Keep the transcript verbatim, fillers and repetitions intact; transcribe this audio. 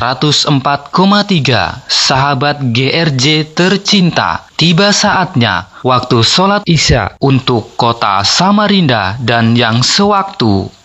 seratus empat koma tiga sahabat G R J tercinta, tiba saatnya waktu sholat Isya untuk kota Samarinda dan yang sewaktu.